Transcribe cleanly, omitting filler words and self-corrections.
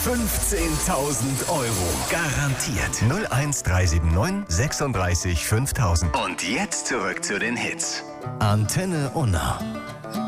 15.000 Euro. Garantiert. 01379 36 5000. Und jetzt zurück zu den Hits. Antenne Unna.